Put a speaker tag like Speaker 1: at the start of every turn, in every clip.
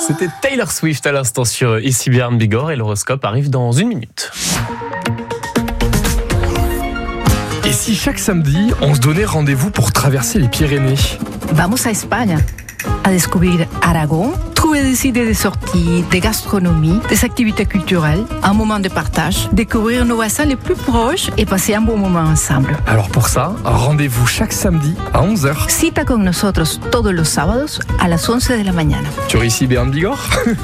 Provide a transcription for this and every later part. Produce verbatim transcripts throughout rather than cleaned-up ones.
Speaker 1: C'était Taylor Swift à l'instant sur Ici Béarn Bigorre et l'horoscope arrive dans une minute.
Speaker 2: Et si chaque samedi, on se donnait rendez-vous pour traverser les Pyrénées ?
Speaker 3: Vamos a España a descubrir Aragón, trouver des idées de sortie, de gastronomie, des activités culturelles, un moment de partage, découvrir nos voisins les plus proches et passer un bon moment ensemble.
Speaker 2: Alors pour ça, rendez-vous chaque samedi à onze heures.
Speaker 3: Cita con nosotros todos los sábados a las once de la mañana.
Speaker 2: Sur Ici Béarn Bigorre.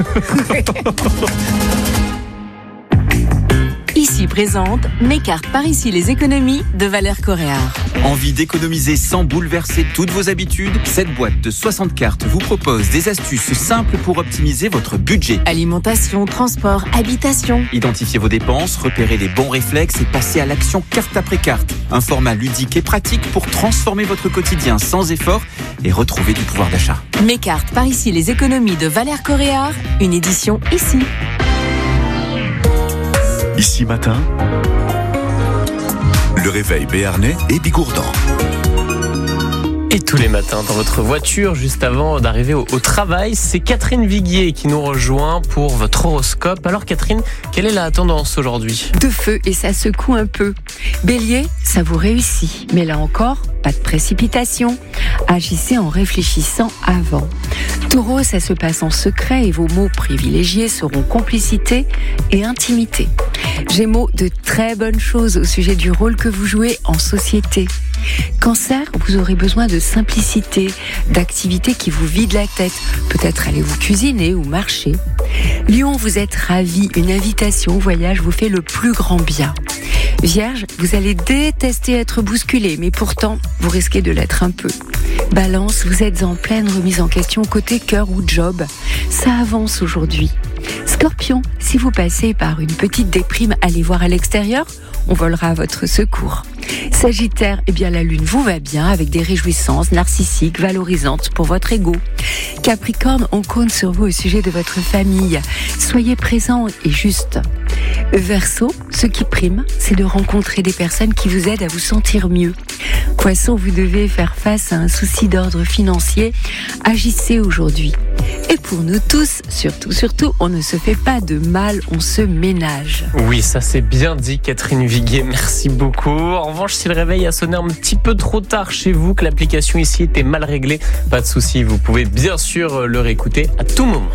Speaker 4: Ici présente mes cartes par ici les économies de Valeurs Coréard.
Speaker 5: Envie d'économiser sans bouleverser toutes vos habitudes ? Cette boîte de soixante cartes vous propose des astuces simples pour optimiser votre budget.
Speaker 4: Alimentation, transport, habitation.
Speaker 5: Identifiez vos dépenses, repérez les bons réflexes et passez à l'action carte après carte. Un format ludique et pratique pour transformer votre quotidien sans effort et retrouver du pouvoir d'achat.
Speaker 4: Mes cartes par ici les économies de Valeurs Coréard, une édition ici.
Speaker 6: Ici matin, le réveil béarnais et bigourdan.
Speaker 1: Et tous les matins dans votre voiture, juste avant d'arriver au, au travail, c'est Catherine Viguier qui nous rejoint pour votre horoscope. Alors Catherine, quelle est la tendance aujourd'hui ?
Speaker 7: De feu et ça secoue un peu. Bélier, ça vous réussit. Mais là encore, pas de précipitation. Agissez en réfléchissant avant. Taureau, ça se passe en secret et vos mots privilégiés seront complicité et intimité. Gémeaux, de très bonnes choses au sujet du rôle que vous jouez en société. Cancer, vous aurez besoin de simplicité, d'activités qui vous vident la tête. Peut-être allez-vous cuisiner ou marcher. Lion, vous êtes ravi. Une invitation au voyage vous fait le plus grand bien. Vierge, vous allez détester être bousculé, mais pourtant, vous risquez de l'être un peu. Balance, vous êtes en pleine remise en question côté cœur ou job. Ça avance aujourd'hui. Scorpion, si vous passez par une petite déprime, allez voir à l'extérieur, on volera à votre secours. Sagittaire, eh bien la lune vous va bien avec des réjouissances narcissiques valorisantes pour votre ego. Capricorne, on compte sur vous au sujet de votre famille. Soyez présent et juste. Verseau, ce qui prime, c'est de rencontrer des personnes qui vous aident à vous sentir mieux. Poisson, vous devez faire face à un souci d'ordre financier. Agissez aujourd'hui. Et pour nous tous, surtout, surtout, on ne se fait pas de mal, on se ménage.
Speaker 1: Oui, ça c'est bien dit Catherine Viguier, merci beaucoup. En revanche, si le réveil a sonné un petit peu trop tard chez vous, que l'application ici était mal réglée, pas de souci, vous pouvez bien sûr le réécouter à tout moment.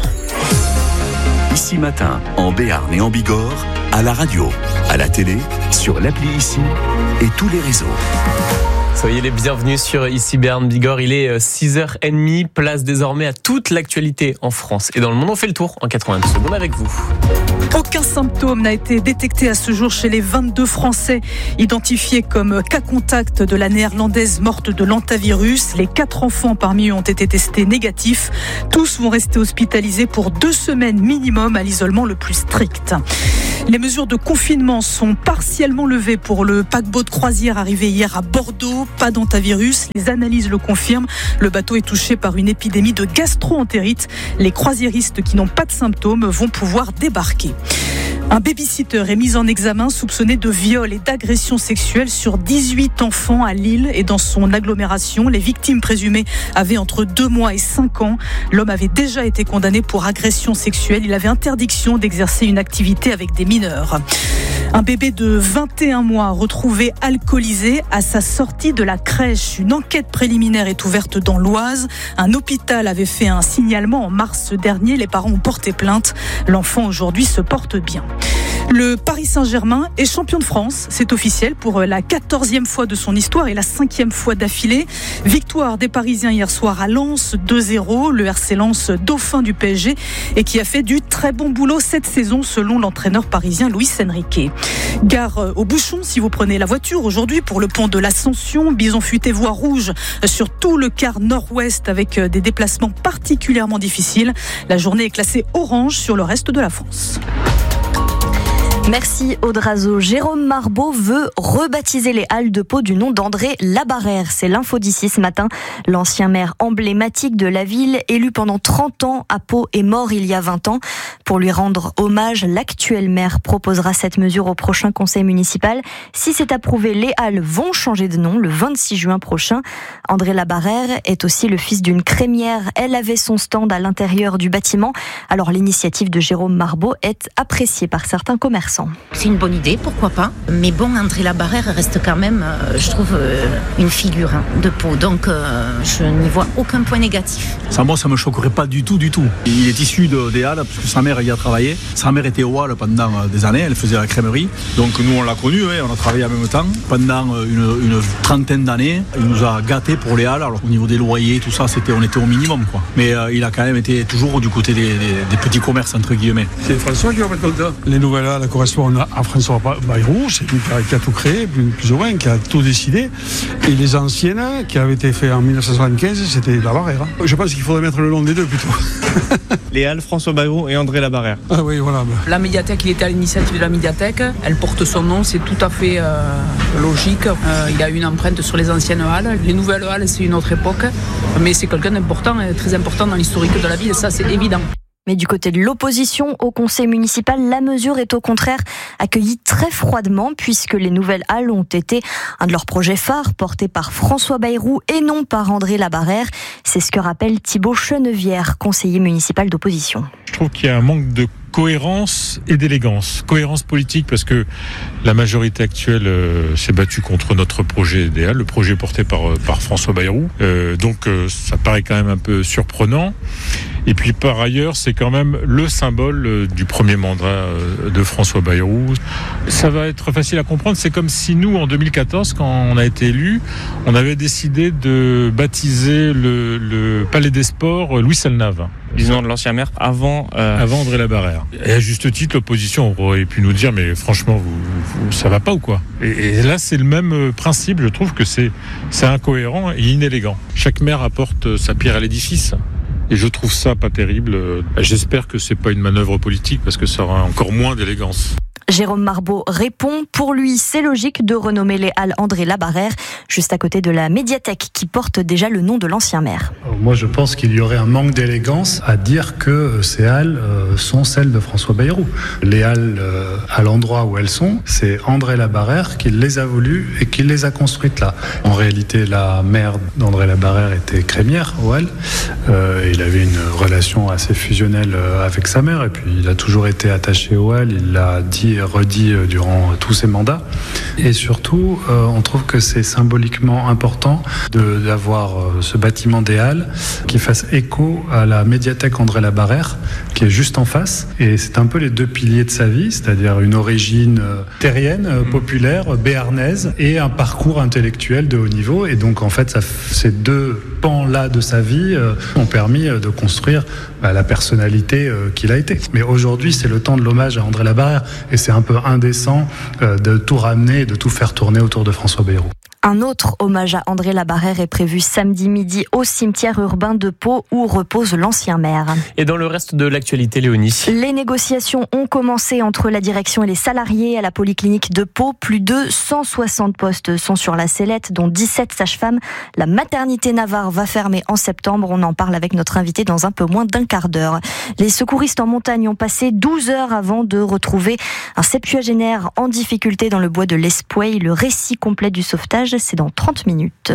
Speaker 6: Ici matin, en Béarn et en Bigorre, à la radio, à la télé, sur l'appli Ici et tous les réseaux.
Speaker 1: Soyez les bienvenus sur Ici Béarn Bigorre, il est six heures trente, place désormais à toute l'actualité en France et dans le monde. On fait le tour en quatre-vingt-deux secondes avec vous.
Speaker 8: Aucun symptôme n'a été détecté à ce jour chez les vingt-deux Français identifiés comme cas contact de la néerlandaise morte de l'hantavirus. Les quatre enfants parmi eux ont été testés négatifs. Tous vont rester hospitalisés pour deux semaines minimum à l'isolement le plus strict. Les mesures de confinement sont partiellement levées pour le paquebot de croisière arrivé hier à Bordeaux. Pas d'hantavirus, les analyses le confirment. Le bateau est touché par une épidémie de gastro-entérite. Les croisiéristes qui n'ont pas de symptômes vont pouvoir débarquer. Un babysitter est mis en examen soupçonné de viol et d'agression sexuelle sur dix-huit enfants à Lille et dans son agglomération. Les victimes présumées avaient entre deux mois et cinq ans. L'homme avait déjà été condamné pour agression sexuelle. Il avait interdiction d'exercer une activité avec des mineurs. Un bébé de vingt et un mois retrouvé alcoolisé à sa sortie de la crèche. Une enquête préliminaire est ouverte dans l'Oise. Un hôpital avait fait un signalement en mars dernier. Les parents ont porté plainte. L'enfant aujourd'hui se porte bien. Le Paris Saint-Germain est champion de France. C'est officiel pour la quatorzième fois de son histoire et la cinquième fois d'affilée. Victoire des Parisiens hier soir à Lens, deux zéro. Le R C Lens, dauphin du P S G et qui a fait du très bon boulot cette saison selon l'entraîneur parisien Luis Enrique. Gare aux bouchons si vous prenez la voiture aujourd'hui pour le pont de l'Ascension. Bison futé voie rouge sur tout le quart nord-ouest avec des déplacements particulièrement difficiles. La journée est classée orange sur le reste de la France.
Speaker 9: Merci Audrazo. Jérôme Marbeau veut rebaptiser les Halles de Pau du nom d'André Labarrère. C'est l'info d'ici ce matin. L'ancien maire emblématique de la ville, élu pendant trente ans à Pau, est mort il y a vingt ans. Pour lui rendre hommage, l'actuel maire proposera cette mesure au prochain conseil municipal. Si c'est approuvé, les Halles vont changer de nom le vingt-six juin prochain. André Labarrère est aussi le fils d'une crémière. Elle avait son stand à l'intérieur du bâtiment. Alors l'initiative de Jérôme Marbeau est appréciée par certains commerçants.
Speaker 10: C'est une bonne idée, pourquoi pas. Mais bon, André Labarrère reste quand même, euh, je trouve, euh, une figure hein, de Pau. Donc, euh, je n'y vois aucun point négatif.
Speaker 11: Ça, moi, ça me choquerait pas du tout, du tout. Il est issu de, des Halles, parce que sa mère y a travaillé. Sa mère était au Halles pendant des années, elle faisait la crèmerie. Donc, nous, on l'a connu, hein, on a travaillé en même temps. Pendant une, une trentaine d'années, il nous a gâtés pour les Halles. Alors, au niveau des loyers, tout ça, c'était, on était au minimum, quoi. Mais euh, il a quand même été toujours du côté des, des, des petits commerces, entre guillemets.
Speaker 12: C'est François qui va mettre le Les nouvelles Halles correspondent à François Bayrou, c'est lui qui a tout créé, plus, plus ou moins, qui a tout décidé. Et les anciennes, qui avaient été faites en dix-neuf cent soixante-quinze, c'était Labarrère. Je pense qu'il faudrait mettre le nom des deux plutôt.
Speaker 13: Les Halles, François Bayrou et André Labarrère.
Speaker 12: Ah oui, voilà.
Speaker 14: La médiathèque, il était à l'initiative de la médiathèque. Elle porte son nom, c'est tout à fait euh, logique. Euh, il a une empreinte sur les anciennes Halles. Les nouvelles Halles, c'est une autre époque. Mais c'est quelqu'un d'important, très important dans l'historique de la ville, ça c'est évident.
Speaker 9: Mais du côté de l'opposition au conseil municipal, la mesure est au contraire accueillie très froidement puisque les nouvelles halles ont été un de leurs projets phares portés par François Bayrou et non par André Labarrère. C'est ce que rappelle Thibaut Chenevière, conseiller municipal d'opposition.
Speaker 15: Je trouve qu'il y a un manque de cohérence et d'élégance. Cohérence politique parce que la majorité actuelle euh, s'est battue contre notre projet idéal, le projet porté par, par François Bayrou. Euh, donc euh, ça paraît quand même un peu surprenant. Et puis par ailleurs, c'est quand même le symbole euh, du premier mandat euh, de François Bayrou. Ça va être facile à comprendre. C'est comme si nous, en deux mille quatorze, quand on a été élus, on avait décidé de baptiser le, le Palais des Sports Louis Selnave.
Speaker 13: Disons de l'ancien maire avant euh...
Speaker 15: avant André Labarrère. Et à juste titre, l'opposition aurait pu nous dire mais franchement, vous, vous, ça va pas ou quoi. Et, et là, c'est le même principe. Je trouve que c'est, c'est incohérent et inélégant. Chaque maire apporte sa pierre à l'édifice. Et je trouve ça pas terrible. J'espère que c'est pas une manœuvre politique parce que ça aura encore moins d'élégance.
Speaker 9: Jérôme Marbeau répond, pour lui c'est logique de renommer les Halles André Labarrère, juste à côté de la médiathèque qui porte déjà le nom de l'ancien maire.
Speaker 16: Moi je pense qu'il y aurait un manque d'élégance à dire que ces Halles sont celles de François Bayrou. Les Halles à l'endroit où elles sont, c'est André Labarrère qui les a voulues et qui les a construites là. En réalité la mère d'André Labarrère était crémière aux Halles, euh, il avait une relation assez fusionnelle avec sa mère et puis il a toujours été attaché aux Halles, il l'a dit redit durant tous ses mandats. Et surtout, euh, on trouve que c'est symboliquement important de, d'avoir euh, ce bâtiment des Halles qui fasse écho à la médiathèque André Labarrère, qui est juste en face. Et c'est un peu les deux piliers de sa vie, c'est-à-dire une origine euh, terrienne, euh, populaire, béarnaise, et un parcours intellectuel de haut niveau. Et donc, en fait, ça, ces deux pans-là de sa vie euh, ont permis de construire bah, la personnalité euh, qu'il a été. Mais aujourd'hui, c'est le temps de l'hommage à André Labarrère. Et c'est un peu indécent euh, de tout ramener, de tout faire tourner autour de François Bayrou.
Speaker 9: Un autre hommage à André Labarrère est prévu samedi midi au cimetière urbain de Pau où repose l'ancien maire.
Speaker 1: Et dans le reste de l'actualité, Léonie.
Speaker 9: Les négociations ont commencé entre la direction et les salariés à la polyclinique de Pau. Plus de cent soixante postes sont sur la sellette, dont dix-sept sages-femmes. La maternité Navarre va fermer en septembre. On en parle avec notre invité dans un peu moins d'un quart d'heure. Les secouristes en montagne ont passé douze heures avant de retrouver un septuagénaire en difficulté dans le bois de l'Espouey. Le récit complet du sauvetage, c'est dans trente minutes.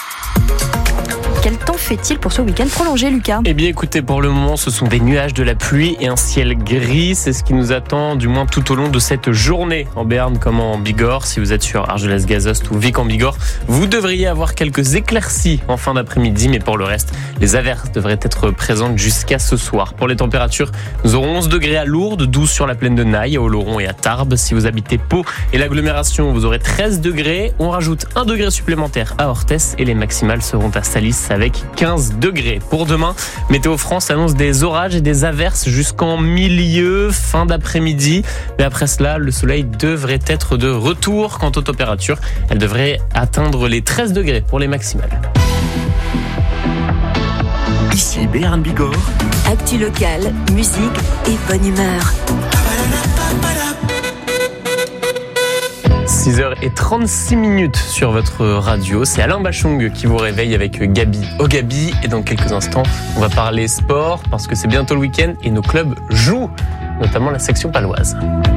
Speaker 9: Quel temps fait-il pour ce week-end prolongé, Lucas ?
Speaker 1: Eh bien, écoutez, pour le moment, ce sont des nuages, de la pluie et un ciel gris. C'est ce qui nous attend, du moins tout au long de cette journée, en Béarn comme en Bigorre. Si vous êtes sur Argelès-Gazost ou Vic en Bigorre, vous devriez avoir quelques éclaircies en fin d'après-midi, mais pour le reste, les averses devraient être présentes jusqu'à ce soir. Pour les températures, nous aurons onze degrés à Lourdes, douze sur la plaine de Naï, à Oloron et à Tarbes. Si vous habitez Pau et l'agglomération, vous aurez treize degrés. On rajoute un degré supplémentaire à Orthès et les maximales seront à Salis avec quinze degrés. Pour demain, Météo France annonce des orages et des averses jusqu'en milieu, fin d'après-midi. Mais après cela, le soleil devrait être de retour. Quant aux températures, elles devraient atteindre les treize degrés pour les maximales.
Speaker 6: Ici Béarn Bigorre.
Speaker 4: Actu locale, musique et bonne humeur.
Speaker 1: six heures trente-six minutes sur votre radio. C'est Alain Bachung qui vous réveille avec Gabi au Gabi. Et dans quelques instants, on va parler sport parce que c'est bientôt le week-end et nos clubs jouent, notamment la section paloise.